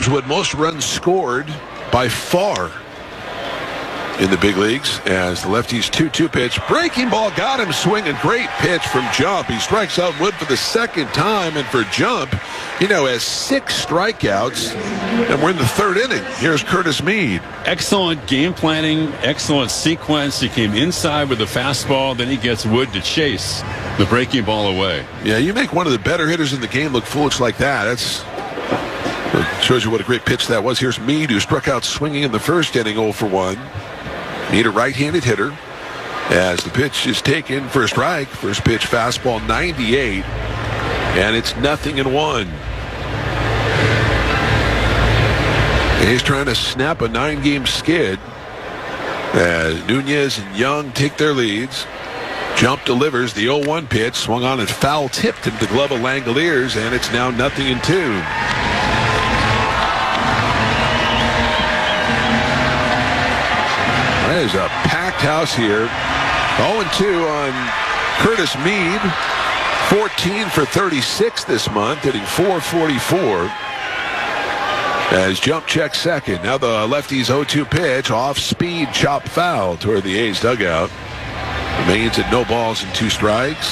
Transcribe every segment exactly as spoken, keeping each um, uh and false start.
Ridgewood, most runs scored by far in the big leagues as the lefty's two two pitch. Breaking ball got him swinging. Great pitch from Jump. He strikes out Wood for the second time, and for Jump, you know, has six strikeouts, and we're in the third inning. Here's Curtis Mead. Excellent game planning, excellent sequence. He came inside with the fastball, then he gets Wood to chase the breaking ball away. Yeah, you make one of the better hitters in the game look foolish like that. That's shows you what a great pitch that was. Here's Mead, who struck out swinging in the first inning, oh for one. Mead, a right-handed hitter, as the pitch is taken for a strike. First pitch fastball, ninety-eight, and it's nothing in one. And he's trying to snap a nine-game skid as Nunez and Young take their leads. Jump delivers the oh one pitch, swung on and foul tipped into the glove of Langoliers, and it's now nothing in two. There's a packed house here. oh and two on Curtis Mead. fourteen for thirty-six this month, hitting four forty-four. As Jump checks second. Now the lefty's oh two pitch, off speed, chop foul toward the A's dugout. Remains at no balls and two strikes.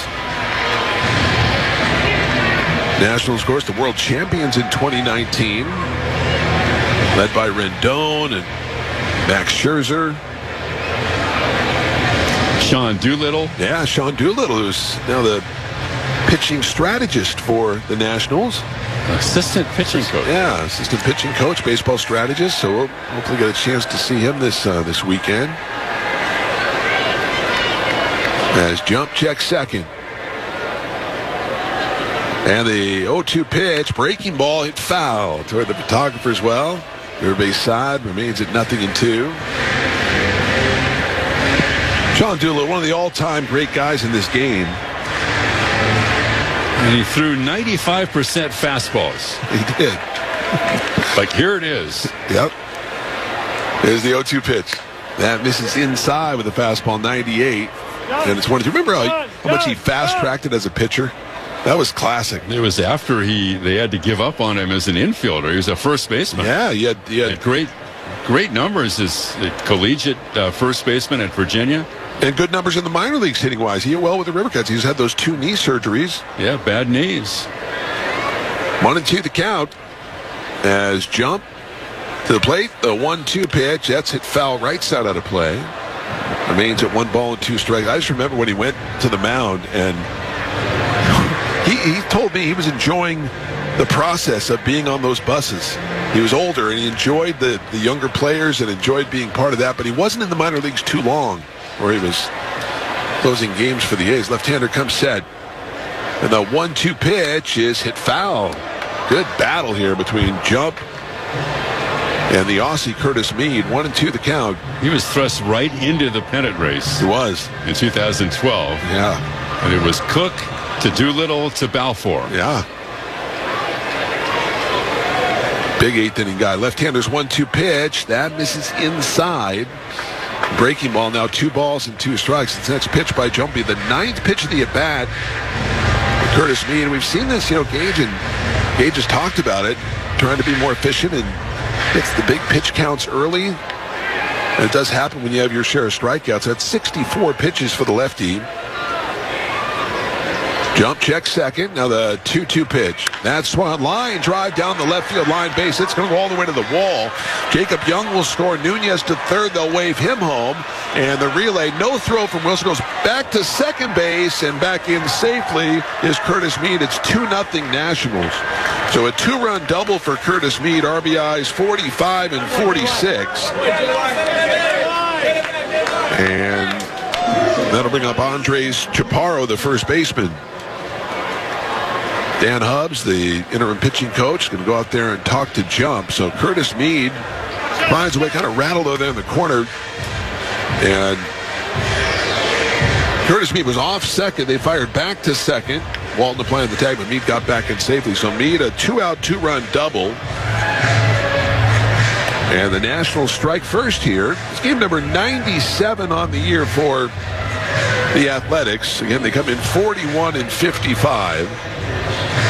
Nationals, of course, the world champions in twenty nineteen. Led by Rendon and Max Scherzer. Sean Doolittle. Yeah, Sean Doolittle, who's now the pitching strategist for the Nationals. Assistant pitching coach. Yeah, assistant pitching coach, baseball strategist. So we'll hopefully get a chance to see him this uh, this weekend. As Jump checks second. And the oh two pitch, breaking ball, hit foul toward the photographer as well. Third base side remains at nothing in two. Sean Doolittle, one of the all-time great guys in this game. And he threw ninety-five percent fastballs. He did. Like, here it is. Yep. There's the oh two pitch. That misses inside with a fastball, ninety-eight. And it's one. Do you remember how, how much he fast-tracked it as a pitcher? That was classic. It was after he they had to give up on him as an infielder. He was a first baseman. Yeah, he had, he had, had great, great numbers as a collegiate uh, first baseman at Virginia. And good numbers in the minor leagues hitting-wise. He did well with the Rivercats. He's had those two knee surgeries. Yeah, bad knees. One and two the count. As Jump to the plate, the one two pitch. That's hit foul right side out of play. Remains at one ball and two strikes. I just remember when he went to the mound, and he, he told me he was enjoying the process of being on those buses. He was older, and he enjoyed the, the younger players and enjoyed being part of that, but he wasn't in the minor leagues too long, where he was closing games for the A's. Left-hander comes set. And the one two pitch is hit foul. Good battle here between Jump and the Aussie Curtis Mead. One and two the count. He was thrust right into the pennant race. He was. In two thousand twelve. Yeah. And it was Cook to Doolittle to Balfour. Yeah. Big eighth inning guy. Left-hander's one two pitch. That misses inside. Breaking ball now, two balls and two strikes. It's next pitch by Jumpy, the ninth pitch of the at-bat. Curtis Mead, we've seen this, you know, Gage, and Gage has talked about it, trying to be more efficient and hits the big pitch counts early. And it does happen when you have your share of strikeouts. That's sixty-four pitches for the lefty. Jump check second. Now the two two pitch. That's swung line drive down the left field line base. It's going to go all the way to the wall. Jacob Young will score. Nunez to third. They'll wave him home. And the relay, no throw from Wilson, goes back to second base, and back in safely is Curtis Mead. It's two nothing Nationals. So a two-run double for Curtis Mead. R B Is forty-five and forty-six. And that'll bring up Andres Chaparro, the first baseman. Dan Hubbs, the interim pitching coach, is going to go out there and talk to Jump. So Curtis Mead finds a way, kind of rattled over there in the corner. And Curtis Mead was off second. They fired back to second. Walton applying the tag, but Mead got back in safely. So Mead, a two-out, two-run double. And the Nationals strike first here. It's game number ninety-seven on the year for the Athletics. Again, they come in forty-one and fifty-five.